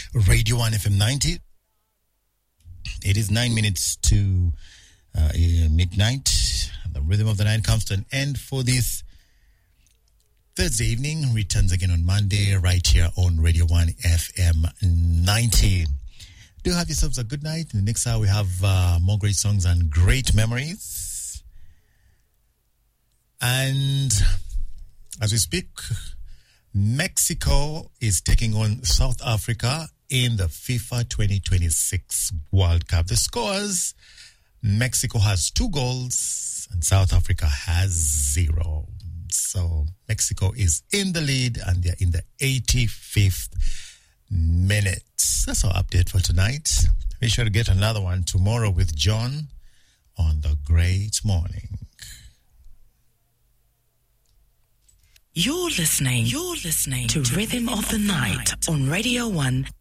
Radio 1 FM 90. It is 9 minutes to midnight. The rhythm of the night comes to an end for this Thursday evening. Returns again on Monday right here on Radio 1 FM 90. Do have yourselves a good night. In the next hour, we have more great songs and great memories. And as we speak, Mexico is taking on South Africa in the FIFA 2026 World Cup. The scores: Mexico has 2 goals and South Africa has 0. So Mexico is in the lead and they're in the 85th minute. That's our update for tonight. Be sure to get another one tomorrow with John on The Great Morning. You're listening to Rhythm of the Night on Radio 1